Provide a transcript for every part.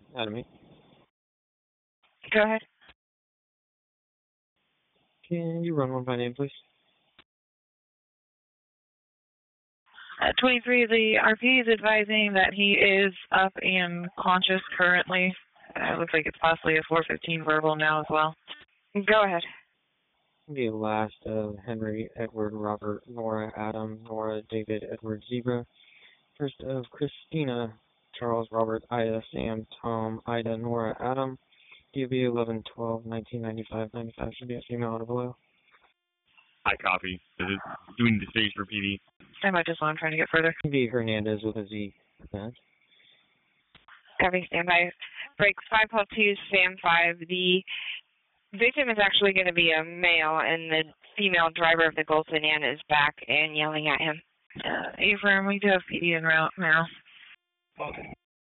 Adam 8. Go ahead. Can you run one by name, please? 23, the RP is advising that he is up and conscious currently. Looks like it's possibly a 415 verbal now as well. Go ahead. The last of Henry, Edward, Robert, Nora, Adam, Nora, David, Edward, Zebra. First of Christina, Charles, Robert, Ida, Sam, Tom, Ida, Nora, Adam. DOB 11/12/1995. Should be a female out of below. I copy. This is doing the stage for PD. I might just want trying to get further. B. Hernandez with a Z. Copy, standby. Break 512, Sam 5. The victim is actually going to be a male, and the female driver of the gold sedan is back and yelling at him. Affirm, we do have PD en route now. Okay.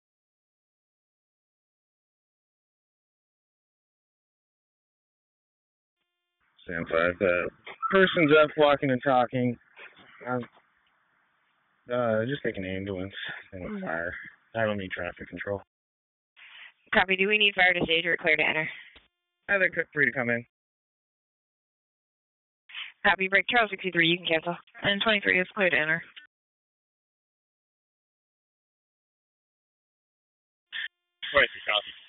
Sam 5. Person's up, walking and talking. Just take an ambulance and fire. I don't need traffic control. Copy. Do we need fire to stage or clear to enter? They're free to come in. Copy. Break Charles 63. You can cancel. And 23 is clear to enter. Right, copy.